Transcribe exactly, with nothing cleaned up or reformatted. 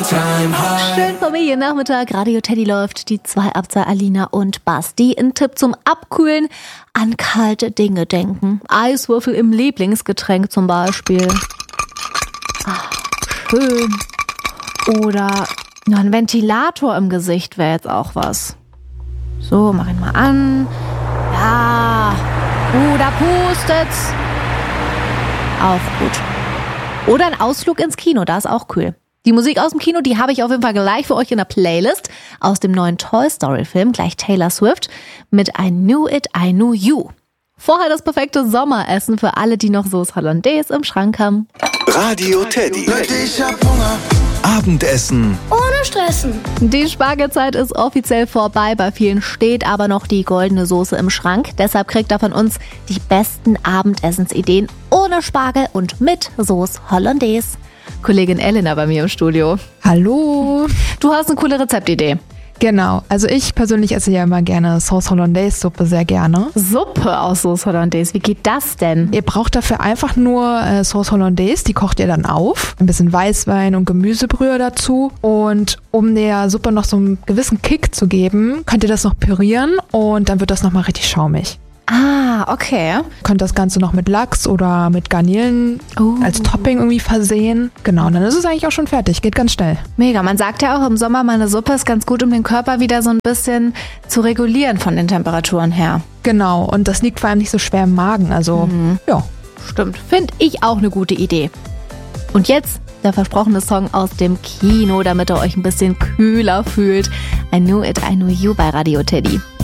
Schön Familiennachmittag, Radio Teddy läuft, die zwei ab zwei Alina und Basti. Ein Tipp zum Abkühlen, an kalte Dinge denken. Eiswürfel im Lieblingsgetränk zum Beispiel. Ach, schön. Oder ja, ein Ventilator im Gesicht wäre jetzt auch was. So, mach ihn mal an. Ja, uh, da pustet's. Auch gut. Oder ein Ausflug ins Kino, da ist auch kühl. Die Musik aus dem Kino, die habe ich auf jeden Fall gleich für euch in der Playlist aus dem neuen Toy Story Film, gleich Taylor Swift mit I Knew It, I Knew You. Vorher das perfekte Sommeressen für alle, die noch Sauce Hollandaise im Schrank haben. Radio Teddy. Abendessen ohne Stressen. Die Spargelzeit ist offiziell vorbei, bei vielen steht aber noch die goldene Soße im Schrank. Deshalb kriegt er von uns die besten Abendessensideen ohne Spargel und mit Sauce Hollandaise. Kollegin Elena bei mir im Studio. Hallo. Du hast eine coole Rezeptidee. Genau, also ich persönlich esse ja immer gerne Sauce Hollandaise Suppe, sehr gerne. Suppe aus Sauce Hollandaise, wie geht das denn? Ihr braucht dafür einfach nur äh, Sauce Hollandaise, die kocht ihr dann auf. Ein bisschen Weißwein und Gemüsebrühe dazu. Und um der Suppe noch so einen gewissen Kick zu geben, könnt ihr das noch pürieren und dann wird das nochmal richtig schaumig. Ah, okay. Könnt das Ganze noch mit Lachs oder mit Garnelen uh. als Topping irgendwie versehen. Genau, und dann ist es eigentlich auch schon fertig. Geht ganz schnell. Mega, man sagt ja auch im Sommer, mal eine Suppe ist ganz gut, um den Körper wieder so ein bisschen zu regulieren von den Temperaturen her. Genau, und das liegt vor allem nicht so schwer im Magen. Also, mhm. ja. Stimmt, finde ich auch eine gute Idee. Und jetzt der versprochene Song aus dem Kino, damit ihr euch ein bisschen kühler fühlt. I Knew It, I Knew You bei Radio Teddy.